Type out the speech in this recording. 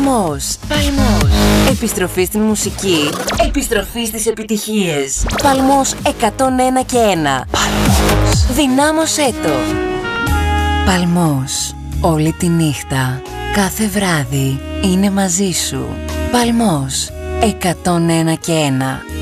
Παλμός. Επιστροφή στην μουσική. Επιστροφή στις επιτυχίες. Παλμός 101 και 1. Παλμός. Δυνάμωσέ το. Παλμός. Όλη τη νύχτα. Κάθε βράδυ είναι μαζί σου. Παλμός 101 και 1.